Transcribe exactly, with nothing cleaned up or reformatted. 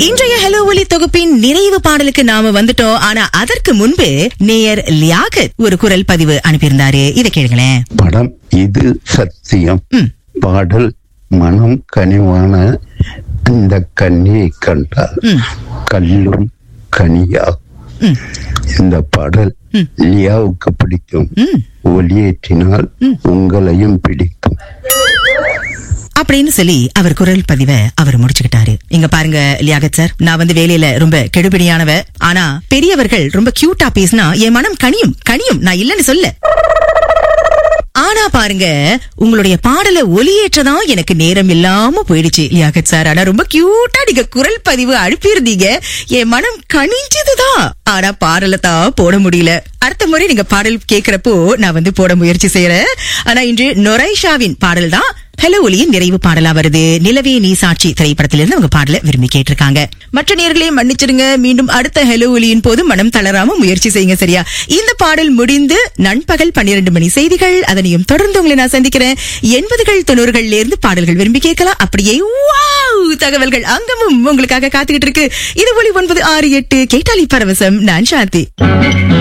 இன்றைய ஹலோ ஒலி தொகுப்பின் நிறைவு பாடலுக்கு நாம வந்துட்டோம். ஆனா அதற்கு முன்பு நேயர் லியாகத் ஒரு குரல் பதிவு அனுப்பியிருந்தாரு. இதை கேளுங்களேன். படம் இது சத்தியம். பாடல் மனம் கனிவான இந்த கண்ணியை கண்டால் கல்லும் கனியா. இந்த பாடல் லியாவுக்கு பிடிக்கும். ஒளியேற்றினால் உங்களையும் பிடிக்கும் அப்படின்னு சொல்லி அவர் குரல் பதிவை அவர் முடிச்சுக்கிட்டாரு. இங்க பாருங்க லியாகத் சார், நான் வந்து வேலையில ரொம்ப கெடுபிடியானவ. ஆனா பெரியவர்கள் ரொம்ப கியூட்டா பேசினா என் மனம் கனியும் கனியும் நான் இல்லன்னு சொல்ல. ஆனா பாருங்க, உங்களுடைய பாடலை ஒலியேற்றதான் எனக்கு நேரம் இல்லாம போயிடுச்சு லியாகத் சார். ஆனா ரொம்ப கியூட்டா நீங்க குரல் பதிவு அனுப்பியிருந்தீங்க. என் மனம் கனிஞ்சதுதான். ஆனா பாடலை தான் போட முடியல. அடுத்த முறை நீங்க பாடல் கேக்குறப்போ நான் வந்து போட முயற்சி செய்யறேன். ஆனா இன்று நொரைஷாவின் பாடல் தான் ஹலோ ஒலியின் நிறைவு பாடலா வருது. நிலவே நீ சாட்சி திரைப்படத்திலிருந்து அவங்க பாடல விரும்பி கேட்டிருக்காங்க. மற்ற நேயர்களையும் மன்னிச்சிருங்க. மீண்டும் அடுத்த ஹலோ ஒலியின் போது மனம் தளராம முயற்சி செய்யுங்க, சரியா? இந்த பாடல் முடிந்து நண்பகல் பன்னிரண்டு மணி செய்திகள், அதனையும் தொடர்ந்து உங்களை நான் சந்திக்கிறேன். எண்பதுகள் தொண்ணூறுகள்ல இருந்து பாடல்கள் விரும்பி கேட்கலாம். அப்படியே தகவல்கள் அங்கமும் உங்களுக்காக காத்துக்கிட்டு இருக்கு. இது ஒலி ஒன்பது ஆறு எட்டு கேட்டாலி பரவசம். நான் சாந்தி.